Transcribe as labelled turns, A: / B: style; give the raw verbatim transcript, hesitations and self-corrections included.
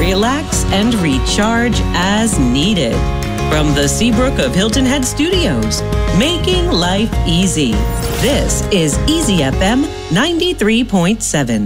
A: relax, and recharge as needed. From the Seabrook of Hilton Head Studios, making life easy. This is Easy F M ninety-three point seven.